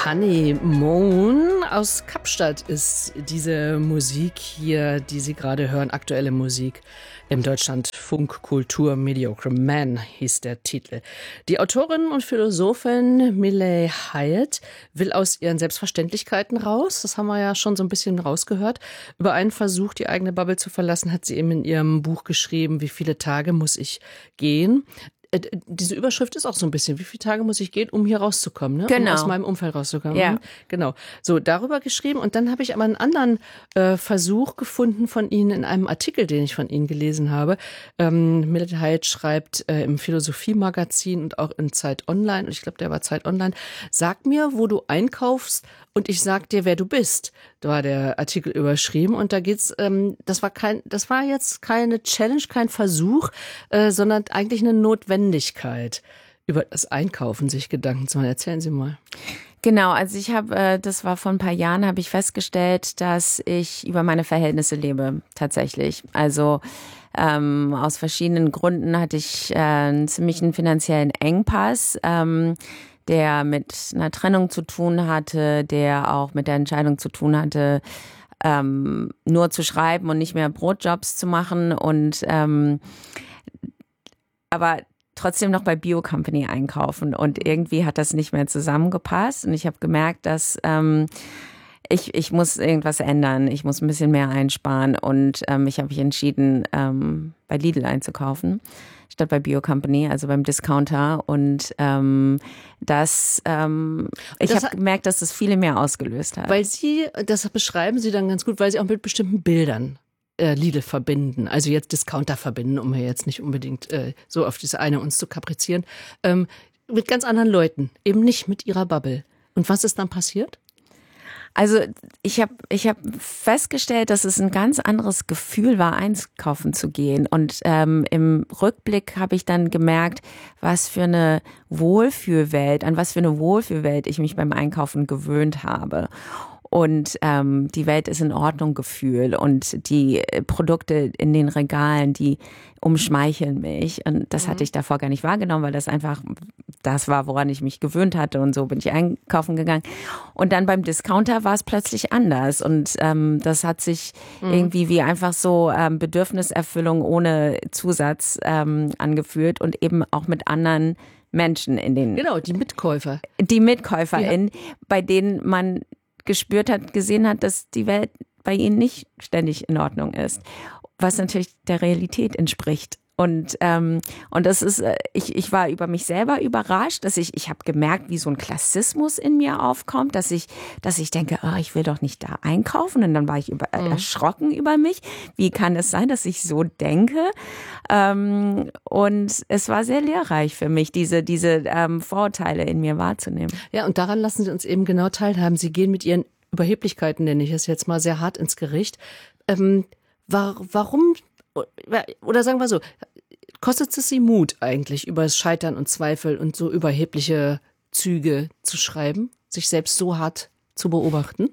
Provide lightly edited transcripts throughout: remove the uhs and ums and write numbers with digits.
Honeymoon aus Kapstadt ist diese Musik hier, die Sie gerade hören, aktuelle Musik im Deutschlandfunk Kultur. Mediocre Man hieß der Titel. Die Autorin und Philosophin Miley Hyatt will aus ihren Selbstverständlichkeiten raus. Das haben wir ja schon so ein bisschen rausgehört. Über einen Versuch, die eigene Bubble zu verlassen, hat sie eben in ihrem Buch geschrieben, Wie viele Tage muss ich gehen? Diese Überschrift ist auch so ein bisschen, wie viele Tage muss ich gehen, um hier rauszukommen, ne? Genau. Um aus meinem Umfeld rauszukommen. Ja. Genau. So, darüber geschrieben. Und dann habe ich aber einen anderen Versuch gefunden von Ihnen in einem Artikel, den ich von Ihnen gelesen habe. Miley Hyatt schreibt im Philosophie-Magazin und auch in Zeit Online, und ich glaube, der war Zeit Online, sag mir, wo du einkaufst und ich sag dir, wer du bist. Da war der Artikel überschrieben und da geht's, das war jetzt keine Challenge, kein Versuch, sondern eigentlich eine Notwendigkeit, über das Einkaufen sich Gedanken zu machen. Erzählen Sie mal. Genau, also ich habe, das war vor ein paar Jahren, habe ich festgestellt, dass ich über meine Verhältnisse lebe, tatsächlich. Also aus verschiedenen Gründen hatte ich einen ziemlichen finanziellen Engpass, der mit einer Trennung zu tun hatte, der auch mit der Entscheidung zu tun hatte, nur zu schreiben und nicht mehr Brotjobs zu machen und aber trotzdem noch bei Bio-Company einkaufen. Und irgendwie hat das nicht mehr zusammengepasst. Und ich habe gemerkt, dass ich muss irgendwas ändern. Ich muss ein bisschen mehr einsparen. Und ich habe mich entschieden, bei Lidl einzukaufen, statt bei Bio-Company, also beim Discounter. Und ich habe gemerkt, dass das viele mehr ausgelöst hat. Weil Sie, das beschreiben Sie dann ganz gut, weil Sie auch mit bestimmten Bildern Lidl verbinden, also jetzt Discounter verbinden, um hier jetzt nicht unbedingt so auf diese eine uns zu kaprizieren, mit ganz anderen Leuten, eben nicht mit Ihrer Bubble. Und was ist dann passiert? Also ich hab festgestellt, dass es ein ganz anderes Gefühl war, einkaufen zu gehen. Und im Rückblick habe ich dann gemerkt, an was für eine Wohlfühlwelt ich mich beim Einkaufen gewöhnt habe. Und die Welt ist in Ordnung Gefühl und die Produkte in den Regalen, die umschmeicheln mich. Und das hatte ich davor gar nicht wahrgenommen, weil das einfach das war, woran ich mich gewöhnt hatte. Und so bin ich einkaufen gegangen. Und dann beim Discounter war es plötzlich anders. Und das hat sich irgendwie wie einfach so Bedürfniserfüllung ohne Zusatz angefühlt und eben auch mit anderen Menschen in den... Genau, die Mitkäufer. Die MitkäuferInnen, bei denen man gesehen hat, dass die Welt bei ihnen nicht ständig in Ordnung ist, was natürlich der Realität entspricht. Und das ist, ich war über mich selber überrascht, dass ich habe gemerkt, wie so ein Klassismus in mir aufkommt, dass ich denke, ich will doch nicht da einkaufen. Und dann war ich erschrocken über mich. Wie kann es sein, dass ich so denke? Und es war sehr lehrreich für mich, diese Vorurteile in mir wahrzunehmen. Ja, und daran lassen Sie uns eben genau teilhaben. Sie gehen mit Ihren Überheblichkeiten, nenne ich es jetzt mal, sehr hart ins Gericht. Warum, oder sagen wir so, kostet es Sie Mut eigentlich, über das Scheitern und Zweifel und so überhebliche Züge zu schreiben, sich selbst so hart zu beobachten?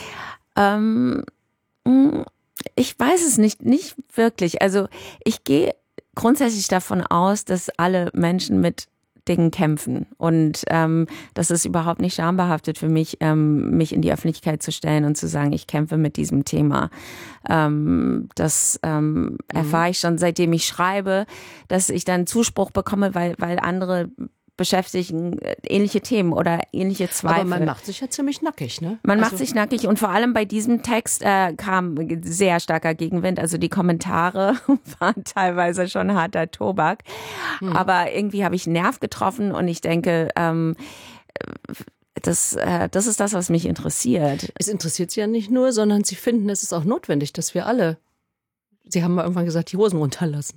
Ich weiß es nicht wirklich. Also ich gehe grundsätzlich davon aus, dass alle Menschen mit Dingen kämpfen. Und das ist überhaupt nicht schambehaftet für mich, mich in die Öffentlichkeit zu stellen und zu sagen, ich kämpfe mit diesem Thema. Das erfahre ich schon, seitdem ich schreibe, dass ich dann Zuspruch bekomme, weil andere beschäftigen ähnliche Themen oder ähnliche Zweifel. Aber man macht sich ja ziemlich nackig, ne? Man macht sich nackig und vor allem bei diesem Text kam sehr starker Gegenwind. Also die Kommentare waren teilweise schon harter Tobak. Aber irgendwie habe ich einen Nerv getroffen und ich denke, das ist das, was mich interessiert. Es interessiert Sie ja nicht nur, sondern Sie finden, es ist auch notwendig, dass wir alle, Sie haben mal irgendwann gesagt, die Hosen runterlassen.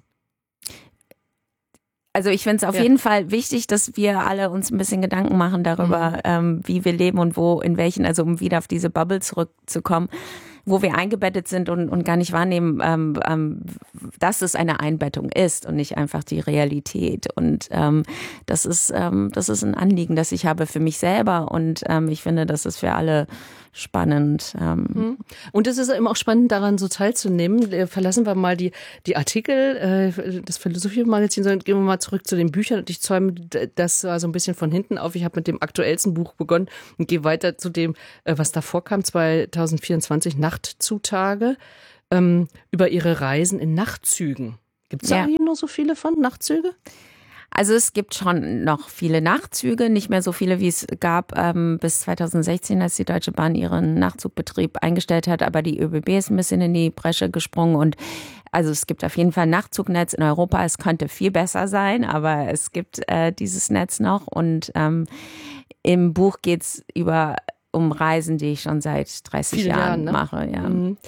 Also ich finde es auf jeden Fall wichtig, dass wir alle uns ein bisschen Gedanken machen darüber, wie wir leben und wo, in welchen, also um wieder auf diese Bubble zurückzukommen, wo wir eingebettet sind und gar nicht wahrnehmen, dass es eine Einbettung ist und nicht einfach die Realität. Und das ist ein Anliegen, das ich habe für mich selber und ich finde, das ist für alle spannend. Und es ist eben auch spannend, daran so teilzunehmen. Verlassen wir mal die Artikel des Philosophie-Magazins, sondern gehen wir mal zurück zu den Büchern. Und ich zäume das war so ein bisschen von hinten auf. Ich habe mit dem aktuellsten Buch begonnen und gehe weiter zu dem, was davor kam, 2024, Nachtzutage, über ihre Reisen in Nachtzügen. Gibt es da hier noch so viele von, Nachtzüge? Also es gibt schon noch viele Nachtzüge, nicht mehr so viele, wie es gab bis 2016, als die Deutsche Bahn ihren Nachtzugbetrieb eingestellt hat. Aber die ÖBB ist ein bisschen in die Bresche gesprungen und also es gibt auf jeden Fall ein Nachtzugnetz in Europa. Es könnte viel besser sein, aber es gibt dieses Netz noch und im Buch geht's um Reisen, die ich schon seit 30 Jahren mache. Ja.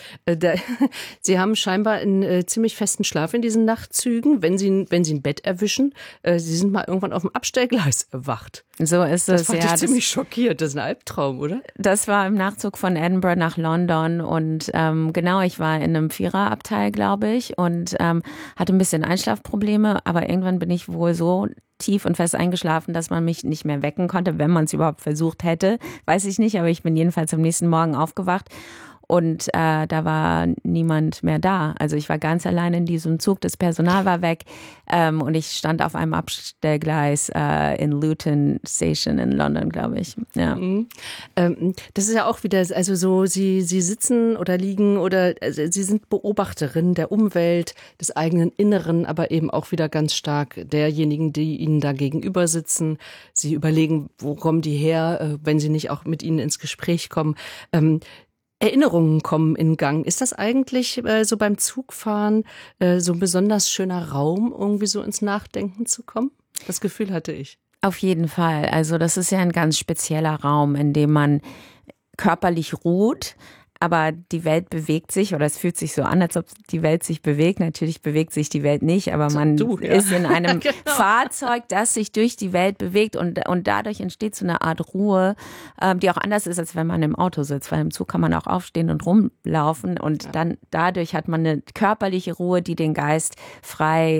Sie haben scheinbar einen ziemlich festen Schlaf in diesen Nachtzügen, wenn Sie ein Bett erwischen. Sie sind mal irgendwann auf dem Abstellgleis erwacht. So ist es. Das fand ich ziemlich schockiert. Das ist ein Albtraum, oder? Das war im Nachzug von Edinburgh nach London und genau, ich war in einem Viererabteil, glaube ich, und hatte ein bisschen Einschlafprobleme, aber irgendwann bin ich wohl so tief und fest eingeschlafen, dass man mich nicht mehr wecken konnte, wenn man es überhaupt versucht hätte. Weiß ich nicht, aber ich bin jedenfalls am nächsten Morgen aufgewacht und da war niemand mehr da. Also ich war ganz allein in diesem Zug, das Personal war weg und ich stand auf einem Abstellgleis in Luton Station in London, glaube ich. Ja. Das ist ja auch wieder, also so, Sie sitzen oder liegen oder also Sie sind Beobachterin der Umwelt, des eigenen Inneren, aber eben auch wieder ganz stark derjenigen, die Ihnen da gegenüber sitzen. Sie überlegen, wo kommen die her, wenn Sie nicht auch mit ihnen ins Gespräch kommen. Erinnerungen kommen in Gang. Ist das eigentlich so beim Zugfahren so ein besonders schöner Raum, irgendwie so ins Nachdenken zu kommen? Das Gefühl hatte ich. Auf jeden Fall. Also das ist ja ein ganz spezieller Raum, in dem man körperlich ruht, aber die Welt bewegt sich oder es fühlt sich so an, als ob die Welt sich bewegt. Natürlich bewegt sich die Welt nicht, aber man ist in einem Fahrzeug, das sich durch die Welt bewegt und dadurch entsteht so eine Art Ruhe, die auch anders ist, als wenn man im Auto sitzt, weil im Zug kann man auch aufstehen und rumlaufen und dann dadurch hat man eine körperliche Ruhe, die den Geist frei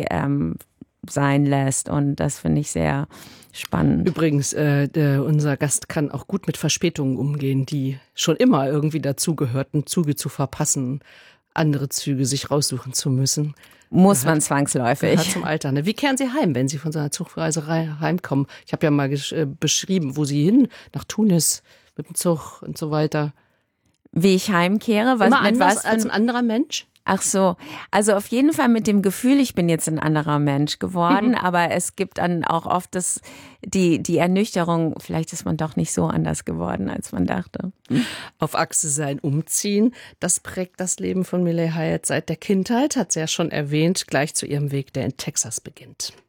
sein lässt und das finde ich sehr spannend. Übrigens, unser Gast kann auch gut mit Verspätungen umgehen, die schon immer irgendwie dazugehörten, Züge zu verpassen, andere Züge sich raussuchen zu müssen. Muss man zwangsläufig. Gehört zum Alter. Ne? Wie kehren Sie heim, wenn Sie von so einer Zugreise heimkommen? Ich habe ja mal beschrieben, wo Sie hin, nach Tunis mit dem Zug und so weiter. Wie ich heimkehre? Immer anders als ein anderer Mensch? Ach so, also auf jeden Fall mit dem Gefühl, ich bin jetzt ein anderer Mensch geworden, aber es gibt dann auch oft die Ernüchterung, vielleicht ist man doch nicht so anders geworden, als man dachte. Auf Achse sein, umziehen, das prägt das Leben von Miley Hyatt seit der Kindheit, hat sie ja schon erwähnt, gleich zu ihrem Weg, der in Texas beginnt.